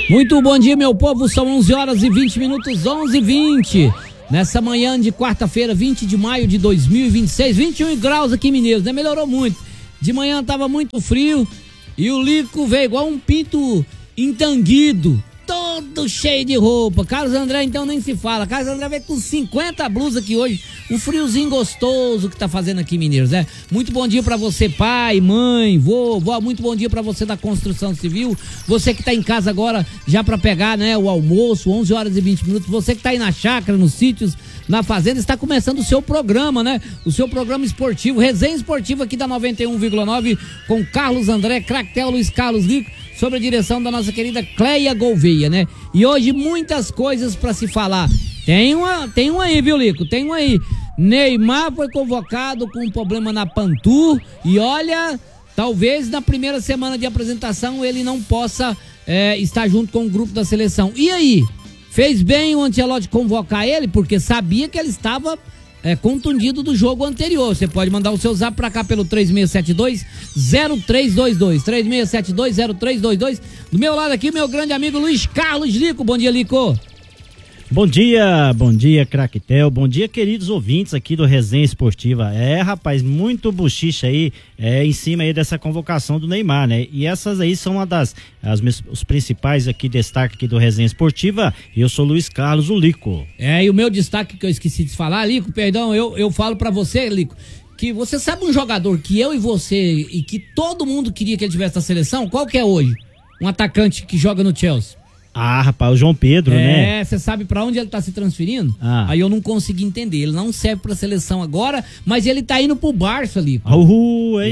Muito bom dia, meu povo, são 11 horas e 20 minutos, 11h20. Nessa manhã de quarta-feira, 20 de maio de 2026, 21 graus aqui em Mineiros, né? Melhorou muito. De manhã tava muito frio e o Lico veio igual um pinto entanguido, todo cheio de roupa. Carlos André então nem se fala. Carlos André veio com 50 blusas aqui hoje. Um friozinho gostoso que tá fazendo aqui em Mineiros, né? Muito bom dia pra você, pai, mãe, vovó. Muito bom dia pra você da construção civil. Você que tá em casa agora já pra pegar, né, o almoço, 11 horas e 20 minutos. Você que tá aí na chácara, nos sítios, na fazenda, está começando o seu programa, né? O seu programa esportivo, resenha esportiva aqui da 91,9 com Carlos André, Cractel, Luiz Carlos Lico, sob a direção da nossa querida Cleia Gouveia, né? E hoje muitas coisas pra se falar. Tem um aí, viu, Lico? Tem um aí. Neymar foi convocado com um problema na panturrilha e olha, talvez na primeira semana de apresentação ele não possa estar junto com o grupo da seleção. E aí? Fez bem o Ancelotti convocar ele porque sabia que ele estava contundido do jogo anterior. Você pode mandar o seu zap pra cá pelo 3672-0322. 3672-0322. Do meu lado aqui, meu grande amigo Luiz Carlos Lico. Bom dia, Lico. Bom dia, Cractel, bom dia, queridos ouvintes aqui do Resenha Esportiva. Rapaz, muito buchiche aí, em cima aí dessa convocação do Neymar, né? E essas aí são os principais aqui destaque aqui do Resenha Esportiva. E eu sou Luiz Carlos, o Lico. E o meu destaque que eu esqueci de falar, Lico, perdão, eu falo pra você, Lico, que você sabe um jogador que eu e você e que todo mundo queria que ele tivesse na seleção? Qual que é hoje? Um atacante que joga no Chelsea. Rapaz, o João Pedro, né? Você sabe pra onde ele tá se transferindo? Aí eu não consegui entender. Ele não serve pra seleção agora, mas ele tá indo pro Barça ali. O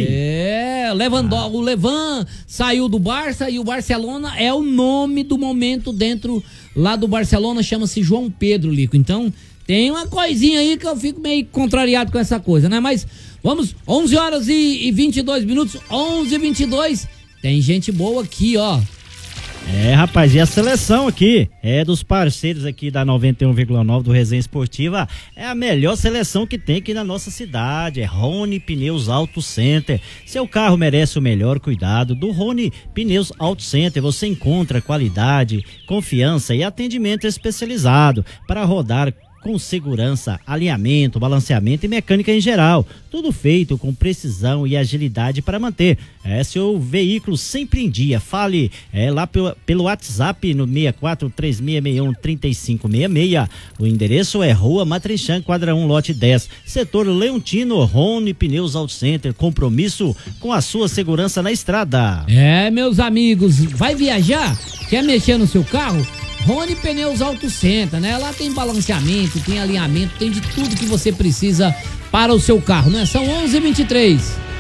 Levan saiu do Barça e o Barcelona é o nome do momento dentro lá do Barcelona, chama-se João Pedro, Lico. Então, tem uma coisinha aí que eu fico meio contrariado com essa coisa, né? Mas vamos, 11 horas e 22 minutos, 11h22. Tem gente boa aqui, ó. Rapaz, e a seleção aqui dos parceiros aqui da 91,9 do Resenha Esportiva é a melhor seleção que tem aqui na nossa cidade, Rony Pneus Auto Center. Seu carro merece o melhor cuidado do Rony Pneus Auto Center. Você encontra qualidade, confiança e atendimento especializado para rodar com segurança, alinhamento, balanceamento e mecânica em geral. Tudo feito com precisão e agilidade para manter seu veículo sempre em dia. Fale lá pelo WhatsApp no 6436613566. O endereço é Rua Matrinchã, quadra 1, lote 10, setor Leontino. Rony Pneus Auto Center, compromisso com a sua segurança na estrada. Meus amigos, vai viajar? Quer mexer no seu carro? Rony Pneus Auto Center, né? Lá tem balanceamento, tem alinhamento, tem de tudo que você precisa para o seu carro, né? São 11h23.